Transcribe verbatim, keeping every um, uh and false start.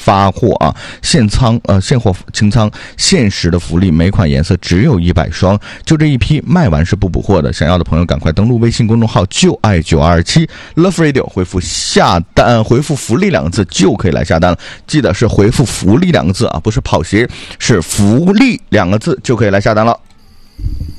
发货啊，现仓呃现货清仓，限时的福利，每款颜色只有一百双，就这一批，卖完是不补货的。想要的朋友赶快登录微信公众号就爱九二七 Love Radio， 回复下单，回复福利两个字就可以来下单了。记得是回复福利两个字啊，不是跑鞋，是福利两个字就可以来下单了。